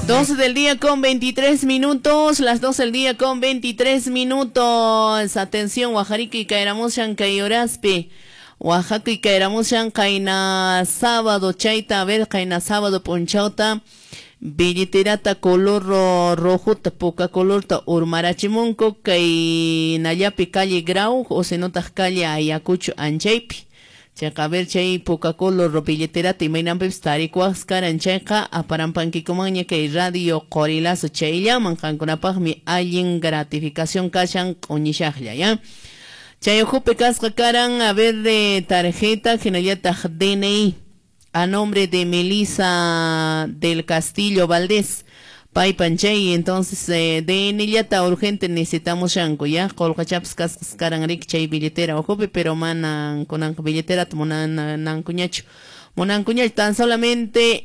12 del día con 23 minutos, las 12 del día con 23 minutos. Atención, Oaxaca y Caeramushan Cayoraspe. Oaxaca y Caeramushan Caina sábado chaita, a ver, Caina sábado ponchauta. Billeterata color rojo, poca color ta urmarachimunco, Cainayapi calle Grau, o se notas calle Ayacucho Anchaipi. Chaka ver chay poca color billetera mainan pepstari kuaskaran chayqa aparampankikumanya kay radio qorilazo chayllaman qankunapaqmi allin gratificación kashan q'uñishaqlla ya. Chay ujupi kasqa karan a ver de tarjeta hinallataq DNI a nombre de Melissa del Castillo Valdés. Pai Panchay, entonces de Nillata urgente necesitamos shanko, ya, colcachaps karan rik chay billetera, ojope, pero manan con billetera monan cuñacho. Monan cuñacho, tan solamente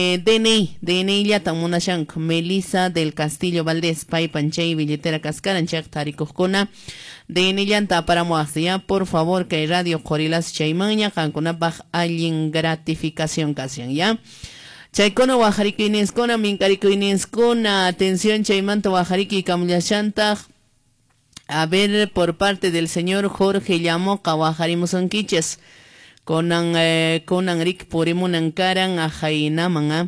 DNI yata mona shanko, Melissa del Castillo Valdés, Pai Panchay, billetera cascaran, chak tarikokona, DNI yanta para moaxi, ya, por favor, que radio Corilas Chaymaña, cancuna baj alguien gratificación casian, ya. Chaykona Oaxaca Ineskona, Minkariko Ineskona, atención Chaymanta Oaxaca y Camulashanta. A ver, por parte del señor Jorge Llamoca, Oaxarimusonquiches, conan Rick Purimunancaran, Ajainaman,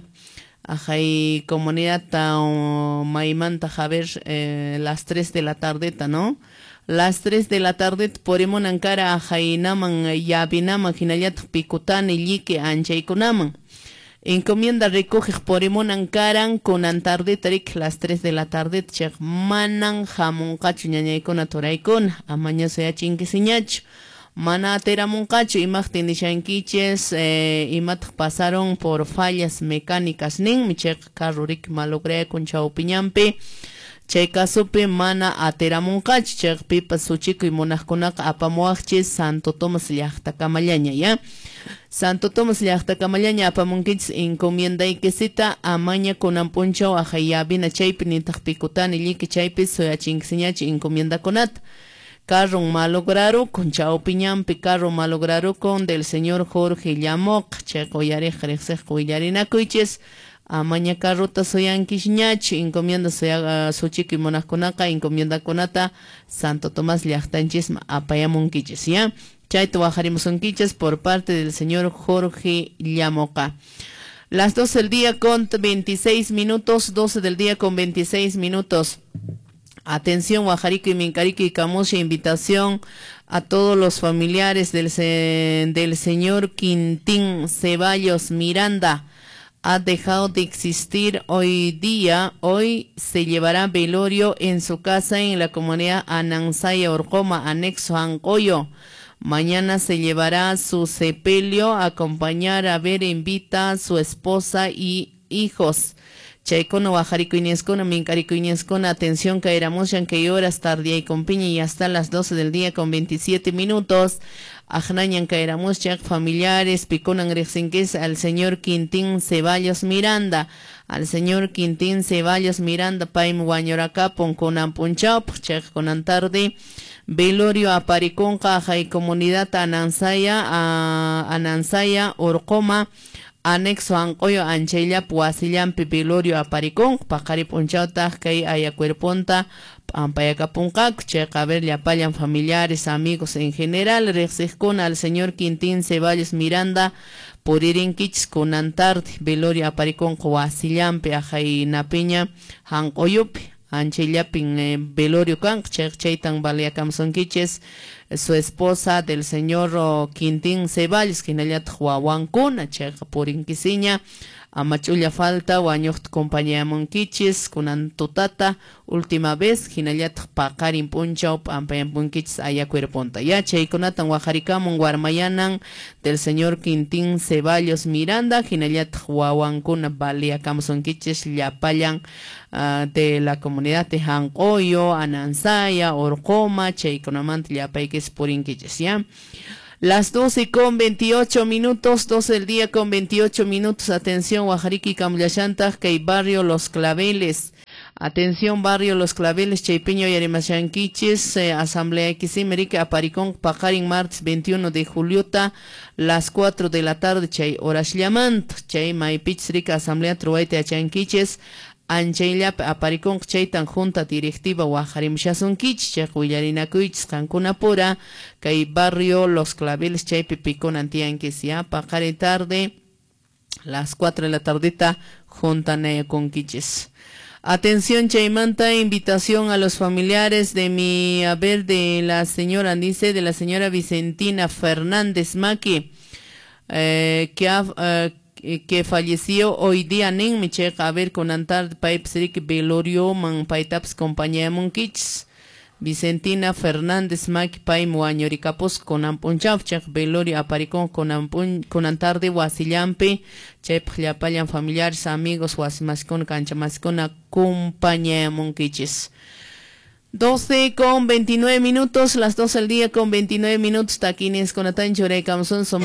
Ajay comunidad Maimanta, a ver, las 3 de la tardeta, ¿no? Las 3 de la tarde Purimunancara, Ajainaman, Yabinaman, Hinayat Picutan, y Lique, Anchaykunaman. Encomienda recoge por Ancaran con antarde tarik las 3 de la tarde chek manan jamon cacho ñañaykona toraykona amaña sea chinquisiñacho mana teramun cacho imagen de chanquiches imat pasaron por fallas mecánicas nin mi chek carrurik malogre con chaupiñampe cheka supe mana ateramun cacho chek pipa suchico y monasconac apamuachches Santo Tomás llaqta kamallaña ya. Santo Tomás llaqta kamallaña apamunkich encomienda y quesita amaña con ampuncho ajayabina chaypi nintaq pikutani lliki chaypi soyachinksiñachi encomienda conat. Carro malograro con chaupiñampi carro malograro con del señor Jorge Llamoc checo yare jrexejo yarinakuiches amaña carrota soyankishñachi encomienda soya suchiki monasconaka encomienda conata Santo Tomás llaqtanchis apayamunkiches ya. Chaito Oaxarimusonquiches por parte del señor Jorge Llamoca. Las 12 del día con 26 minutos, 12 del día con 26 minutos. Atención Oaxaca y Mincarico y Camusha, invitación a todos los familiares del señor Quintín Ceballos Miranda. Ha dejado de existir hoy día, hoy se llevará velorio en su casa en la comunidad Anansaya Orcoma, anexo Ancoyo. Mañana se llevará su sepelio a acompañar a ver invita a su esposa y hijos. Chaycono Oaxaca Ineskona, Mincarico Ineskona, atención caeramos en que horas tardía y con piña y hasta las 12 del día con 27 minutos. Ajnañan caeramos chak familiares, piconan rexinques al señor Quintín Ceballos Miranda. Al señor Quintín Ceballos Miranda, paim guañoracá, ponconan punchao, chak conan tarde. Velorio a Pariconca, Jai Comunidad Anansaya, Orcoma, anexo Ancoyo, Anchella, Puasillampi, Velorio a Paricón, Pacari Ponchauta, Kay Ayacuerponta, Pampayacapuncac, Checa ver, le apayan familiares, amigos en general, Rexescon al señor Quintín Ceballos Miranda, por Irinquich, con Antart, Velorio a Paricón, Puasillampi, Ajay Napiña, Ancoyupi. Anchillapin velorio kan chaitan valia camsonquiches su esposa del señor Quintín Ceballos quinallat huahuancuna checa por inquisiña amachulla falta wañocht compañía monquiches kunan tutata última vez quinallat pakarin punchau ampayan punquiches ayacuerponta ya chaikonatan Oaxaricamun guarmayanan del señor Quintín Ceballos Miranda quinallat huahuancuna valia camsonquiches llapayan de la comunidad de Ancoyo, Anansaya, Orcoma, Chayconamant, Yapaiques, Purinquiches, ¿ya? Las 12 con 28 minutos, 12 del día con 28 minutos, atención, Oaxaca y Camulashanta, que barrio Los Claveles. Atención, barrio Los Claveles, Chaypeño y Arimashanquiches, Asamblea Ximerica, Aparicón, Pajarin, martes 21 de Juliota, las 4 de la tarde, Chay Horas Llamant, Chay Maipichrica, Asamblea Truaite Achanquiches, anchayllapi aparikun chaytan junta directiva waqharimushasunkichis chay willarinakuychis qankunapura kay barrio Los Claveles chaypi pikunan tiyankis ya paqari tarde las 4 de la tardita juntanaykunkichis. Atención chaymanta, invitación a los familiares de de la señora, dice, de la señora Vicentina Fernández Maki, que falleció hoy día en Michek, a ver con antar paipsrik velorio man paitaps compañía monkichs. Vicentina Fernández Maki Pai Muañoricapos con Ampunchafchak Velorio aparicón con antarde Wasillampe Chep Llapayan familiares amigos Wasimascon Canchamascon compañía monquiches. 12:29 minutos, las 12 del día con 29 minutos, taquines con Atanchore Camson